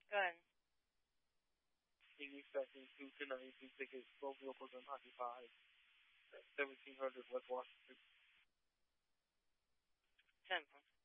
Good. 80 seconds, Houston 92 tickets, both vehicles unoccupied. 1700 West Washington. 10.